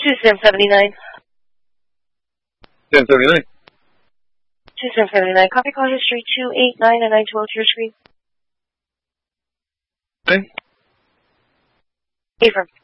Sam 79. Sam 79. Sam 79. Copy call history 289 and 912 to your screen. Okay. Affirm.